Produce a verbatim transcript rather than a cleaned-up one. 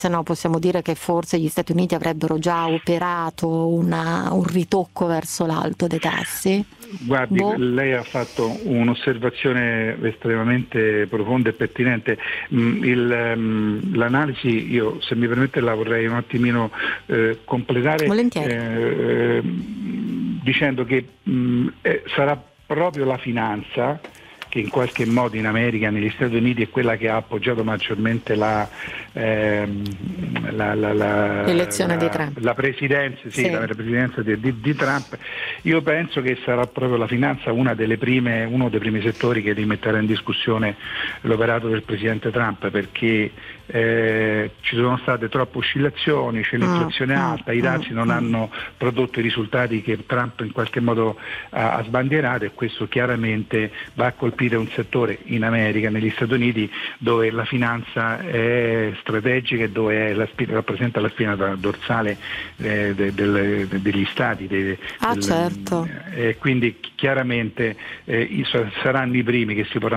se no possiamo dire che forse gli Stati Uniti avrebbero già operato una, un ritocco verso l'alto dei tassi? Guardi, boh. lei ha fatto un'osservazione estremamente profonda e pertinente. Mm, il, um, l'analisi, io se mi permette la vorrei un attimino eh, completare Volentieri. eh, dicendo che mh, eh, sarà proprio la finanza che in qualche modo in America, negli Stati Uniti, è quella che ha appoggiato maggiormente la, ehm, la, la, la, l'elezione la, di Trump. la presidenza, sì, sì. la presidenza di, di, di Trump. Io penso che sarà proprio la finanza una delle prime, uno dei primi settori che rimetterà in discussione l'operato del presidente Trump, perché eh, ci sono state troppe oscillazioni, c'è l'inflazione mm, alta, mm, i dazi mm, non mm. hanno prodotto i risultati che Trump in qualche modo ha, ha sbandierato, e questo chiaramente va a colpire un settore in America, negli Stati Uniti, dove la finanza è strategica e dove è la spina, rappresenta la spina dorsale eh, de, de, de, degli stati. De, Ah, del, certo. E quindi chiaramente eh, saranno i primi che si potranno